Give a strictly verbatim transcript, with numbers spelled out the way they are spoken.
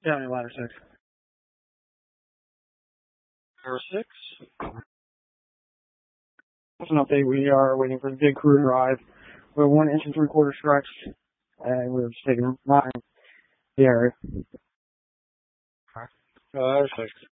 County ladder six. Number six. That's an update. We are waiting for the big crew to arrive. We're one inch and three quarter strikes, and we're just taking mine the area. Ladder six.